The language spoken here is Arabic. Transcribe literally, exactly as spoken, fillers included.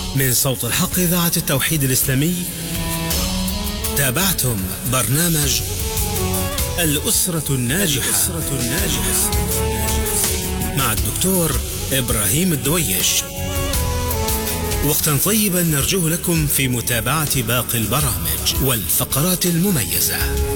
من صوت الحق إذاعة التوحيد الإسلامي تابعتم برنامج الأسرة الناجحة, الأسرة الناجحة مع الدكتور إبراهيم الدويش. وقتا طيبا نرجوه لكم في متابعة باقي البرامج والفقرات المميزة.